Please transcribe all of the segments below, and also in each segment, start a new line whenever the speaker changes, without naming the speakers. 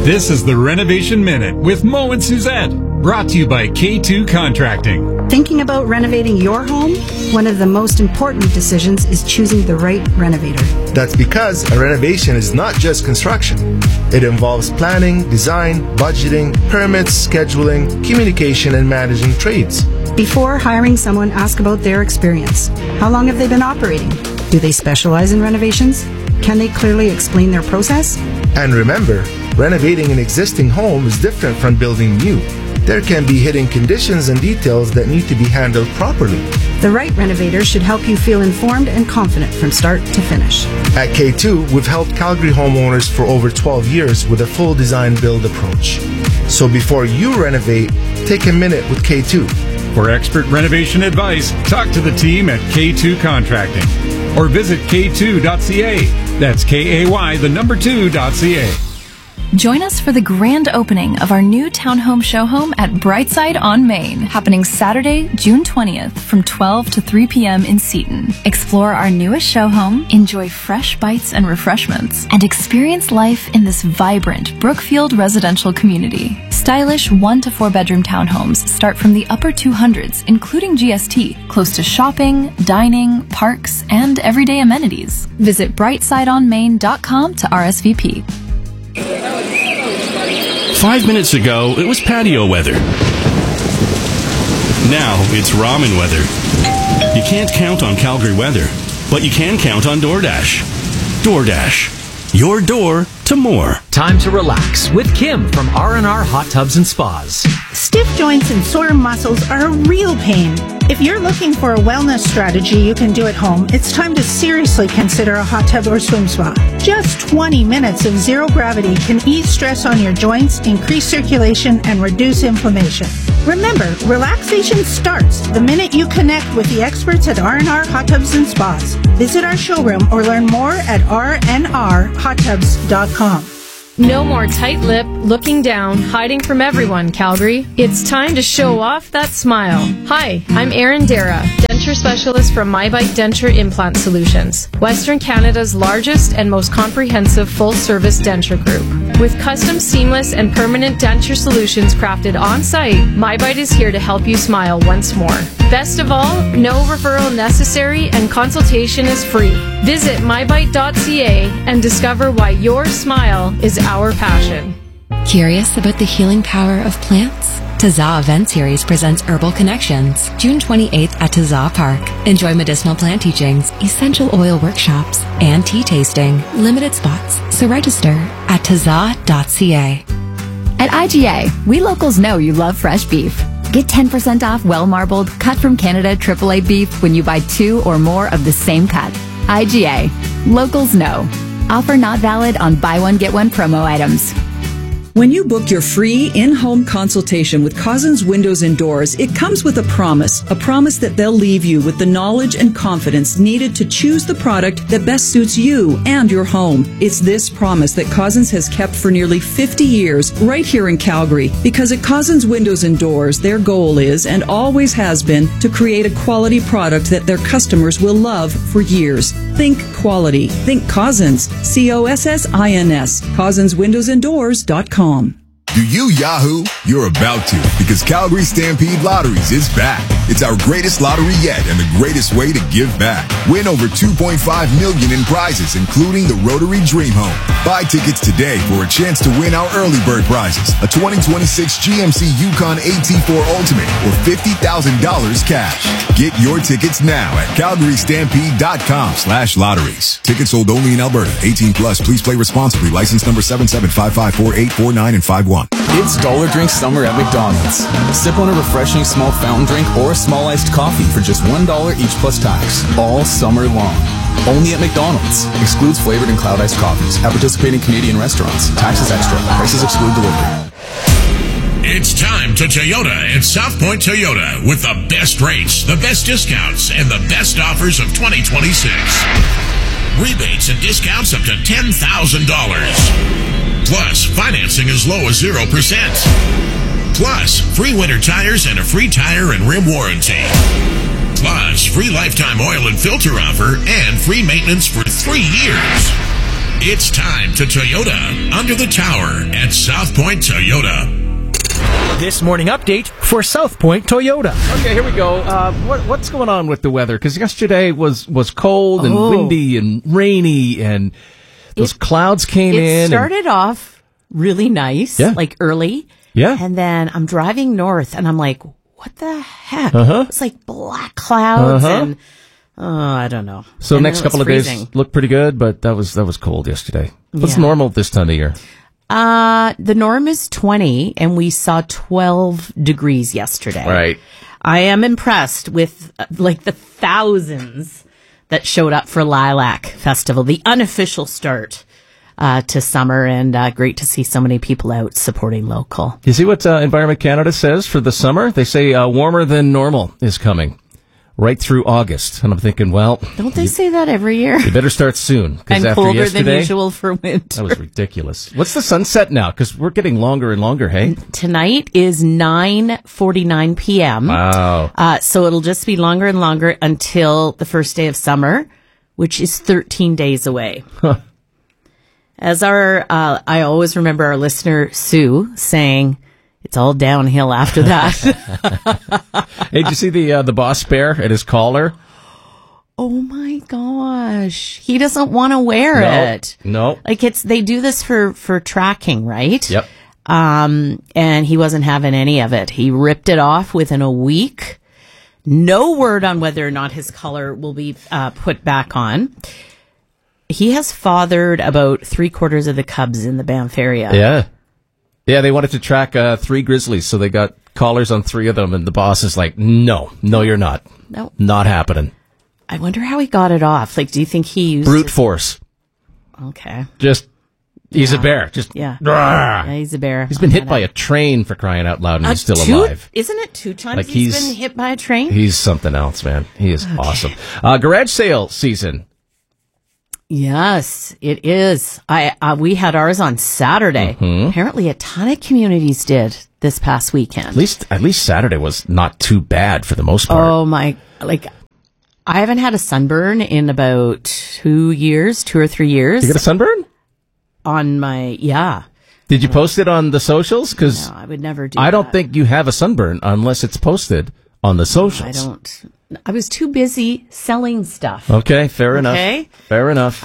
This is the Renovation Minute with Mo and Suzette, brought to you by K2 Contracting.
Thinking about renovating your home? One of the most important decisions is choosing the right renovator.
That's because a renovation is not just construction. It involves planning, design, budgeting, permits, scheduling, communication, and managing trades.
Before hiring someone, ask about their experience. How long have they been operating? Do they specialize in renovations? Can they clearly explain their process?
And remember, renovating an existing home is different from building new. There can be hidden conditions and details that need to be handled properly.
The right renovator should help you feel informed and confident from start to finish.
At K2, we've helped Calgary homeowners for over 12 years with a full design build approach. So before you renovate, take a minute with K2.
For expert renovation advice, talk to the team at K2 Contracting or visit k2.ca. That's KAY, the number 2.ca.
Join us for the grand opening of our new townhome show home at Brightside on Main, happening Saturday, June 20th from 12 to 3 p.m. in Seaton. Explore our newest show home, enjoy fresh bites and refreshments, and experience life in this vibrant Brookfield residential community. Stylish 1 to 4 bedroom townhomes start from the upper 200s, including GST, close to shopping, dining, parks, and everyday amenities. Visit brightsideonmain.com to RSVP.
5 minutes ago, it was patio weather. Now it's ramen weather. You can't count on Calgary weather, but you can count on DoorDash. DoorDash. Your door to more.
Time to relax with Kim from R&R Hot Tubs and Spas.
Stiff joints and sore muscles are a real pain. If you're looking for a wellness strategy you can do at home, it's time to seriously consider a hot tub or swim spa. Just 20 minutes of zero gravity can ease stress on your joints, increase circulation, and reduce inflammation. Remember, relaxation starts the minute you connect with the experts at R&R Hot Tubs and Spas. Visit our showroom or learn more at rnrhottubs.com.
No more tight lip, looking down, hiding from everyone, Calgary. It's time to show off that smile. Hi, I'm Erin Dara, denture specialist from MyBite Denture Implant Solutions, Western Canada's largest and most comprehensive full-service denture group. With custom, seamless, and permanent denture solutions crafted on-site, MyBite is here to help you smile once more. Best of all, no referral necessary and consultation is free. Visit mybite.ca and discover why your smile is our passion.
Curious about the healing power of plants? Tazaa Event Series presents Herbal Connections, June 28th at Tazaa Park. Enjoy medicinal plant teachings, essential oil workshops, and tea tasting. Limited spots, so register at tazaa.ca.
At IGA, we locals know you love fresh beef. Get 10% off well-marbled, cut from Canada AAA beef when you buy 2 or more of the same cut. IGA. Locals know. Offer not valid on buy one, get one promo items.
When you book your free in-home consultation with Cousins Windows and Doors, it comes with a promise that they'll leave you with the knowledge and confidence needed to choose the product that best suits you and your home. It's this promise that Cousins has kept for nearly 50 years right here in Calgary, because at Cousins Windows and Doors, their goal is and always has been to create a quality product that their customers will love for years. Think quality. Think Cousins. COSSINS. CousinsWindowsandDoors.com.
Do you Yahoo? You're about to, because Calgary Stampede Lotteries is back. It's our greatest lottery yet and the greatest way to give back. Win over $2.5 million in prizes, including the Rotary Dream Home. Buy tickets today for a chance to win our early bird prizes, a 2026 GMC Yukon AT4 Ultimate, or $50,000 cash. Get your tickets now at calgarystampede.com/lotteries. Tickets sold only in Alberta. 18 plus. Please play responsibly. License number 77554849 and 51.
It's Dollar Drink Summer at McDonald's. Sip on a refreshing small fountain drink or a small iced coffee for just $1 each plus tax. All summer long. Only at McDonald's. Excludes flavored and cloud iced coffees. At participating Canadian restaurants. Taxes extra. Prices exclude delivery.
It's time to Toyota at South Point Toyota with the best rates, the best discounts, and the best offers of 2026. Rebates and discounts up to $10,000. Plus, financing as low as 0%. Plus, free winter tires and a free tire and rim warranty. Plus, free lifetime oil and filter offer and free maintenance for 3 years. It's time to Toyota Under the Tower at South Point Toyota.
This morning update for South Point Toyota.
Okay, here we go. What's going on with the weather? Because yesterday was cold and windy and rainy, and those clouds came in.
It started off really nice, like early.
Yeah.
And then I'm driving north, and I'm like, what the heck? It's like black clouds, and I don't know.
So
and
next couple of days look pretty good, but that was cold yesterday. What's normal this time of year?
The norm is 20, and we saw 12 degrees yesterday.
Right.
I am impressed with the thousands that showed up for Lilac Festival, the unofficial start to summer, and great to see so many people out supporting local.
You see what Environment Canada says for the summer? They say warmer than normal is coming right through August. And I'm thinking, well...
Don't they say that every year?
You better start soon.
And after colder than usual for winter.
That was ridiculous. What's the sunset now? Because we're getting longer and longer, hey?
Tonight is 9:49 p.m.
Wow.
So it'll just be longer and longer until the first day of summer, which is 13 days away. As I always remember our listener, Sue, saying... It's all downhill after that.
Hey, did you see the boss bear at his collar?
Oh my gosh. He doesn't want to wear it.
No.
Like they do this for tracking, right?
Yep.
And he wasn't having any of it. He ripped it off within a week. No word on whether or not his collar will be put back on. He has fathered about 3/4 of the cubs in the Banff area.
Yeah. Yeah, they wanted to track 3 grizzlies, so they got collars on 3 of them, and the boss is like, no, you're not.
No.
Not happening.
I wonder how he got it off. Like, do you think he used...
Brute force.
Okay.
Just, he's a bear. Just,
yeah, he's a bear.
He's been hit by a train, for crying out loud, and he's still alive.
Isn't it 2 times
like
he's been hit by a train?
He's something else, man. He is awesome. Garage sale season.
Yes, it is. We had ours on Saturday.
Mm-hmm.
Apparently, a ton of communities did this past weekend.
At least Saturday was not too bad for the most part.
Oh my! I haven't had a sunburn in about 2 or 3 years.
You got a sunburn?
On my
Did you post it on the socials? Because
no, I would never do.
I don't think you have a sunburn unless it's posted on the socials.
I don't. I was too busy selling stuff.
Okay, fair enough. Fair enough.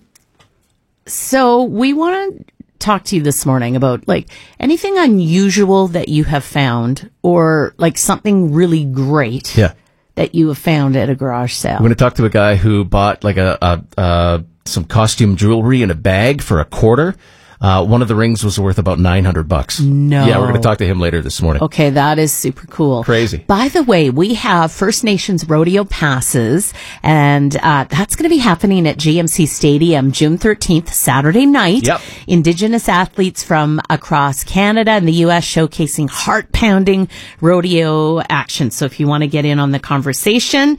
So we want to talk to you this morning about anything unusual that you have found, or something really great that you have found at a garage sale.
We're going to talk to a guy who bought some costume jewelry in a bag for $25. One of the rings was worth about $900.
No.
Yeah, we're going to talk to him later this morning.
Okay, that is super cool.
Crazy.
By the way, we have First Nations Rodeo passes, and that's going to be happening at GMC Stadium June 13th, Saturday night.
Yep.
Indigenous athletes from across Canada and the U.S. showcasing heart-pounding rodeo action. So if you want to get in on the conversation,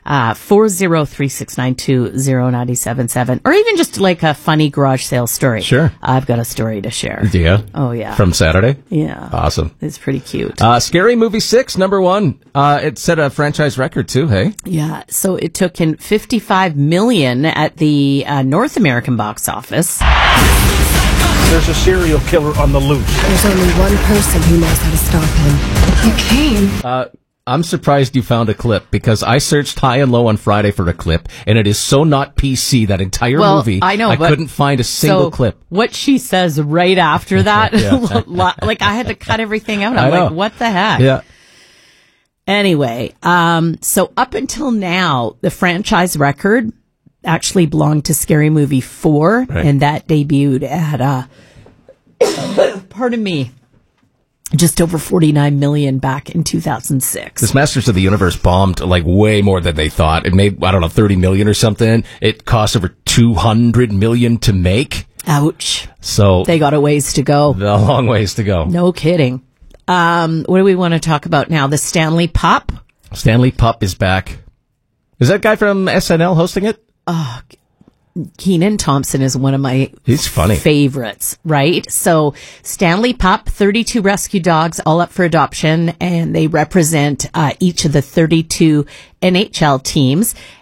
403-692-0977, or even just a funny garage sale story.
Sure.
I've got a story to share.
Do you?
Oh, yeah.
From Saturday?
Yeah.
Awesome.
It's pretty cute.
Scary Movie 6, number 1. It set a franchise record too, hey?
Yeah. So it took in $55 million at the North American box office.
There's a serial killer on the loose.
There's only one person who knows how to stop him. You came.
I'm surprised you found a clip, because I searched high and low on Friday for a clip, and it is so not PC, that entire movie.
I know,
I couldn't find a single clip.
What she says right after that, I had to cut everything out. I'm like, what the heck?
Yeah.
Anyway, so up until now, the franchise record actually belonged to Scary Movie 4, and that debuted at, pardon me, just over $49 million back in 2006.
This Masters of the Universe bombed way more than they thought. It made, I don't know, $30 million or something. It cost over $200 million to make.
Ouch.
So
they got a ways to go.
A long ways to go.
No kidding. What do we want to talk about now? The Stanley Pup?
Stanley Pup is back. Is that guy from SNL hosting it?
Oh, Kenan Thompson is one of my favorites, right? So Stanley Pup, 32 rescue dogs, all up for adoption, and they represent each of the 32 NHL teams.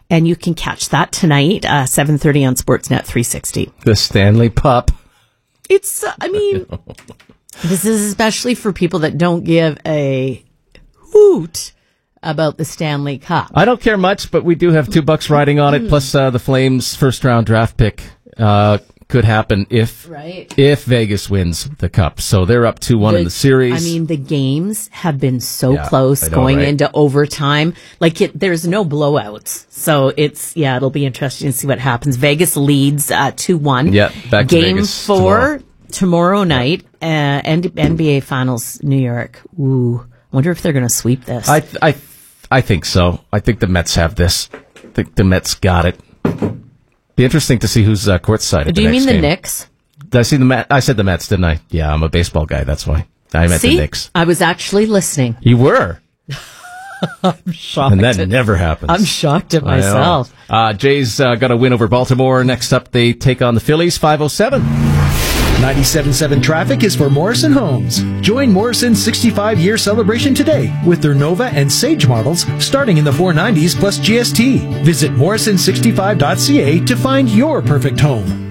And you can catch that tonight, 7:30 on Sportsnet 360.
The Stanley Pup.
It's, this is especially for people that don't give a hoot about the Stanley Cup.
I don't care much, but we do have $2 riding on it. Plus, the Flames' first-round draft pick could happen if Vegas wins the Cup. So they're up 2-1 in the series.
I mean, the games have been so close going into overtime. Like, there's no blowouts. So it'll be interesting to see what happens. Vegas leads 2-1.
Yeah, back to
Game
Vegas
4 tomorrow night. NBA Finals, New York. Ooh, wonder if they're going to sweep this.
I think so. I think the Mets have this. I think the Mets got it. Be interesting to see who's courtside at
Do
the
you
next
mean the
game.
Knicks?
Did I see the Mets? I said the Mets, didn't I? Yeah, I'm a baseball guy. That's why. I meant the Knicks.
I was actually listening.
You were?
I'm shocked.
And that never happens.
I'm shocked at myself.
Jays got a win over Baltimore. Next up, they take on the Phillies, 5:07.
97.7 traffic is for Morrison Homes. Join Morrison's 65-year celebration today with their Nova and Sage models starting in the $490s plus GST. Visit morrison65.ca to find your perfect home.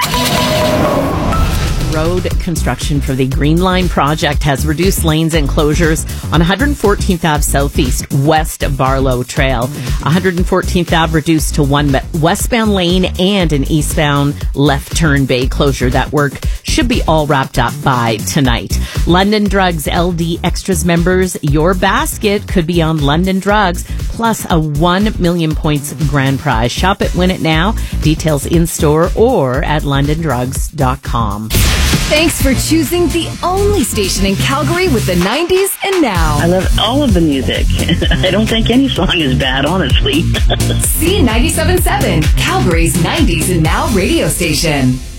Road construction for the Green Line project has reduced lanes and closures on 114th Ave Southeast, west of Barlow Trail. 114th Ave reduced to one westbound lane and an eastbound left turn bay closure. That work should be all wrapped up by tonight. London Drugs LD Extras members, your basket could be on London Drugs, plus a 1 million points grand prize. Shop it, win it now. Details in store or at londondrugs.com.
Thanks for choosing the only station in Calgary with the 90s and now.
I love all of the music. I don't think any song is bad, honestly.
C97.7, Calgary's 90s and now radio station.